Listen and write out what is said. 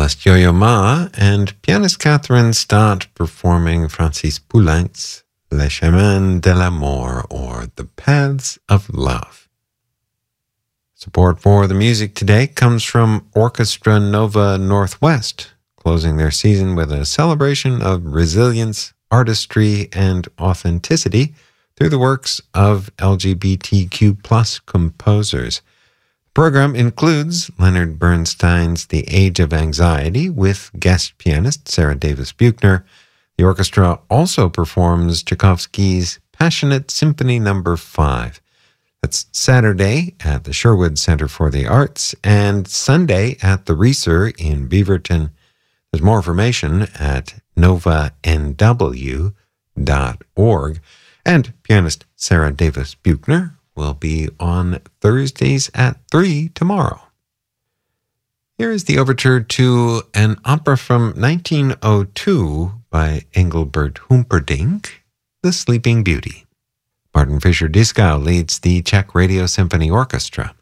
violinist Yo-Yo Ma and pianist Catherine Stott performing Francis Poulenc's Les Chemins de l'Amour, or The Paths of Love. Support for the music today comes from Orchestra Nova Northwest, closing their season with a celebration of resilience, artistry, and authenticity through the works of LGBTQ+ composers. The program includes Leonard Bernstein's The Age of Anxiety with guest pianist Sarah Davis Buchner. The orchestra also performs Tchaikovsky's Passionate Symphony No. 5. That's Saturday at the Sherwood Center for the Arts and Sunday at the Reeser in Beaverton. There's more information at novanw.org. And pianist Sarah Davis Buchner will be on Thursdays at 3 tomorrow. Here is the overture to an opera from 1902 by Engelbert Humperdinck, The Sleeping Beauty. Martin Fischer-Dieskau leads the Czech Radio Symphony Orchestra.